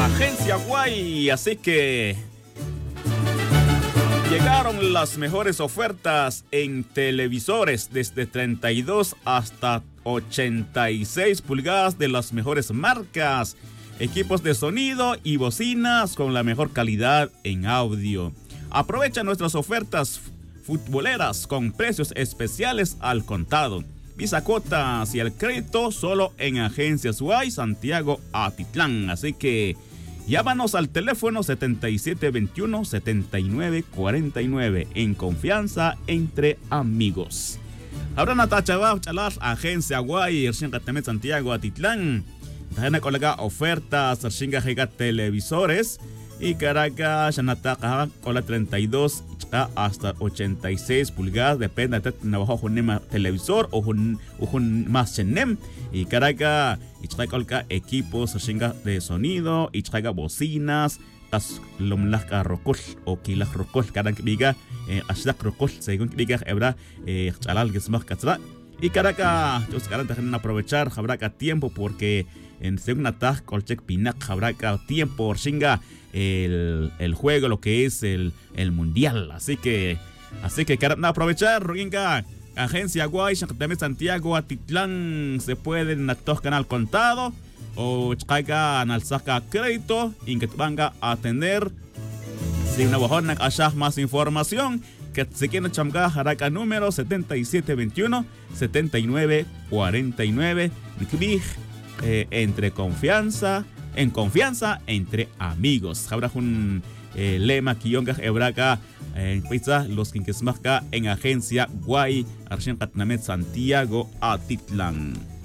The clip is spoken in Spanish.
Agencia Guay, así que llegaron las mejores ofertas en televisores desde 32 hasta 86 pulgadas de las mejores marcas, equipos de sonido y bocinas con la mejor calidad en audio. Aprovecha nuestras ofertas futboleras con precios especiales al contado. Visa cuotas y el crédito solo en Agencias Guay, Santiago, Atitlán. Así que llámanos al teléfono 7721-7949 en confianza entre amigos. Ahora Natacha va a chalar Agencia Guay, Santiago, Atitlán. Tajana colega ofertas, Shinga televisores y Caracas, Shanataca, cola 32 hasta 86 pulgadas, depende de un televisor o un más chenem. Y Caracas, y traiga equipos de sonido, y traiga bocinas, lomlas rocol o kilas rocol, cada que diga, ashdak rocol, según que diga, hebra, chalal que es más catra. Y Caracas, yo se garantan aprovechar, habrá tiempo porque en segunda taj colchec pinac habrá tiempo shinga el juego, lo que es el mundial, así que queremos aprovechar Roginga. Agencia Guay, Santiago, Atitlán, se pueden tocar al contado o caigan al saca crédito y que te van a atender. Si una bajona allá más información, que se quieren chamgar Jaraca número 7721-7949. Entre confianza, en confianza entre amigos. Habrá un lema que yonga hebraca en pizza los que en Agencia Guay, Archen Katnamet, Santiago, Atitlán.